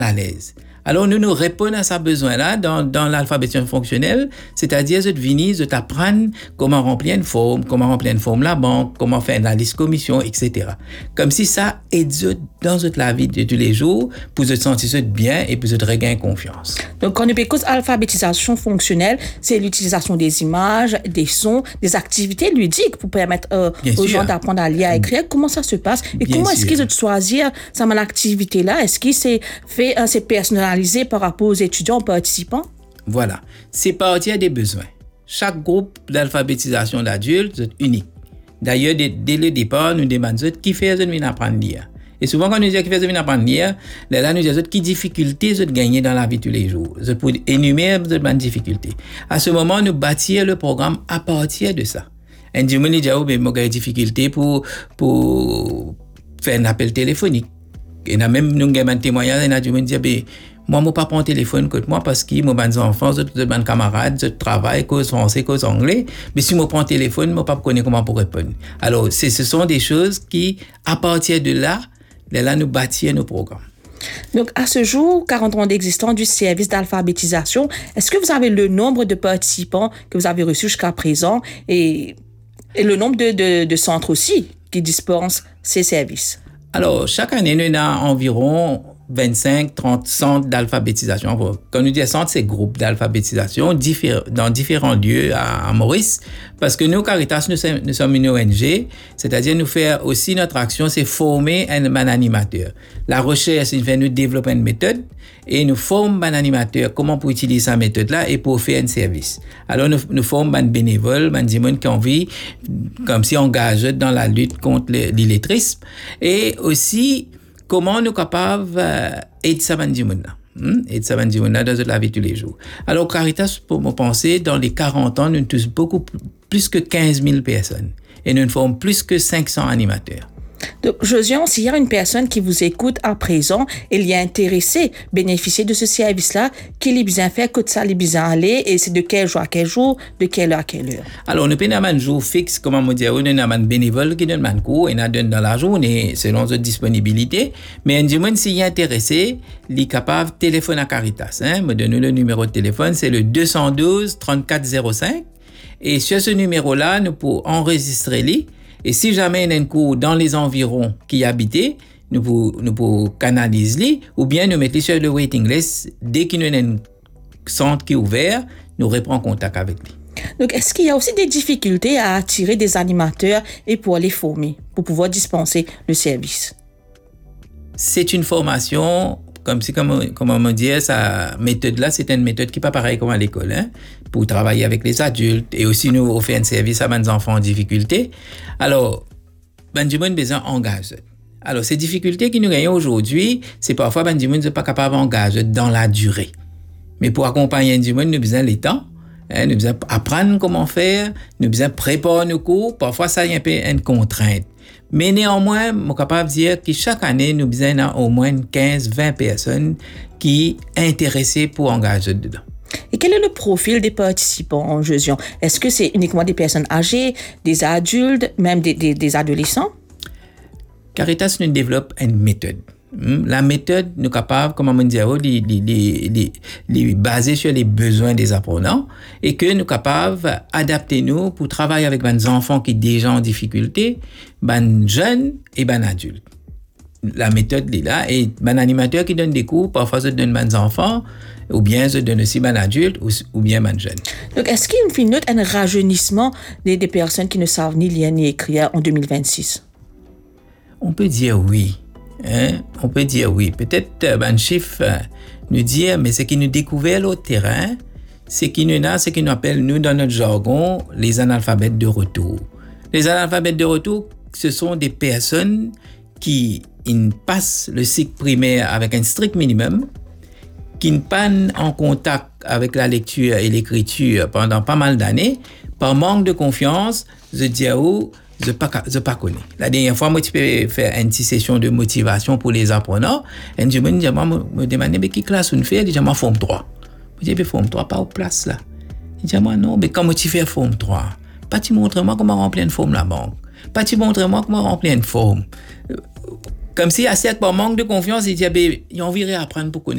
à l'aise. Alors, nous répondons à ce besoin-là dans l'alphabétisation fonctionnelle, c'est-à-dire, de venir, de t'apprendre comment remplir une forme la banque, comment faire la liste commission, etc. Comme si ça aide dans la vie de tous les jours pour se sentir bien et pour se regagner confiance. Donc, quand on parle d'alphabétisation fonctionnelle, c'est l'utilisation des images, des sons, des activités ludiques pour permettre aux gens d'apprendre à lire, à écrire. Comment ça se passe? Et comment est-ce qu'ils ont choisi cette activité-là? Est-ce qu'il s'est fait, c'est personnalisé par rapport aux étudiants participants? Voilà. C'est partir des besoins. Chaque groupe d'alphabétisation d'adultes est unique. D'ailleurs, dès le départ, nous demandons qui fait apprendre à lire. Et souvent, quand nous disons qui fait apprendre à lire, là, nous disons qui difficultés de gagner dans la vie tous les jours. Pour énumérer les difficultés. À ce moment, nous bâtir le programme à partir de ça. Et nous disons, mais j'ai des difficultés pour faire un appel téléphonique. Et même nous avons un témoignage, et nous disons, moi, je ne pas prendre téléphone que moi parce que moi, mes enfants, mes camarades, je travaille, cause français, cause anglais. Mais si je prends téléphone, je ne pas connaître comment pour répondre. Alors, ce sont des choses qui, à partir de là, nous bâtir nos programmes. Donc, à ce jour, 40 ans d'existence du service d'alphabétisation, est-ce que vous avez le nombre de participants que vous avez reçus jusqu'à présent et le nombre de centres aussi qui dispensent ces services? Alors, chaque année, nous avons environ 25-30 centres d'alphabétisation. Quand nous disons centres, c'est groupes d'alphabétisation dans différents lieux à Maurice. Parce que nous, Caritas, nous sommes une ONG, c'est-à-dire nous faire aussi notre action, c'est former un animateur. La recherche, c'est faire nous développer une méthode et nous formons un animateur comment pour utiliser cette méthode-là et pour faire un service. Alors, nous formons un bénévole, des gens qui ont envie, comme si engagés dans la lutte contre l'illettrisme et aussi comment nous sommes capables d'aider ça aider ça dans la vie de tous les jours. Alors, Caritas, pour me penser, dans les 40 ans, nous touchons beaucoup plus que 15 000 personnes et nous formons plus que 500 animateurs. Donc, Josian, s'il y a une personne qui vous écoute à présent et il est intéressé bénéficier de ce service-là, qu'il est bien fait, que ça est bien aller, et c'est de quel jour à quel jour, de quelle heure à quelle heure? Alors, nous avons un jour fixe, comme on dit, nous avons un bénévole qui donne un cours et nous donne dans la journée selon notre disponibilité. Mais un s'il est intéressé, il est capable de téléphoner à Caritas. Me donne le numéro de téléphone, c'est le 212 34 05. Et sur ce numéro-là, nous pouvons enregistrer lui. Et si jamais il y a un cours dans les environs qui habitaient, nous pouvons canaliser ou bien nous mettre sur le waiting list. Dès qu'il y a un centre qui est ouvert, nous reprenons contact avec lui. Donc, est-ce qu'il y a aussi des difficultés à attirer des animateurs et pour les former, pour pouvoir dispenser le service? C'est une formation, comme on me dit, sa méthode-là, c'est une méthode qui n'est pas pareille comme à l'école, pour travailler avec les adultes et aussi nous offrir un service à mes enfants en difficulté. Alors, Benjamin besoin d'engager. Alors, ces difficultés que nous gagnons aujourd'hui, c'est parfois Benjamin n'est pas capable d'engager dans la durée. Mais pour accompagner Benjamin, nous besoin les temps, nous besoin apprendre comment faire, nous besoin préparer nos cours. Parfois, ça y a un peu une contrainte. Mais néanmoins, je suis capable de dire que chaque année, nous avons au moins 15-20 personnes qui sont intéressées pour engager dedans. Et quel est le profil des participants en Josian? Est-ce que c'est uniquement des personnes âgées, des adultes, même des adolescents? Caritas nous développe une méthode. La méthode, nous sommes capables, comme on dit, de baser sur les besoins des apprenants et que nous sommes capables d'adapter nous pour travailler avec des enfants qui sont déjà en difficulté, des jeunes et des adultes. La méthode est là et un animateur qui donne des cours, parfois je donne des enfants ou bien je donne aussi des adultes ou bien des jeunes. Donc, est-ce qu'il y a un rajeunissement des personnes qui ne savent ni lire ni écrire en 2026? On peut dire oui. On peut dire oui. Peut-être un chiffre nous dire, mais ce qui nous découvert au terrain, c'est qu'il y a ce qu'on appelle, nous, dans notre jargon, les analphabètes de retour. Les analphabètes de retour, ce sont des personnes qui passent le cycle primaire avec un strict minimum, qui ne pas en contact avec la lecture et l'écriture pendant pas mal d'années, par manque de confiance, je dis à vous, je pas connais. La dernière fois, moi, tu peux faire une petite session de motivation pour les apprenants. Et je me demande, mais quelle classe on fait? Déjà, moi, forme 3. Je dis, forme 3, pas au place là. Je dis, moi, non, mais comment tu fais forme 3? Pas tu montres-moi comment remplir une forme la banque. Pas tu montres-moi comment remplir une forme. Comme si, à certes, par manque de confiance, il dit, ils ont envie d'apprendre pour connaître.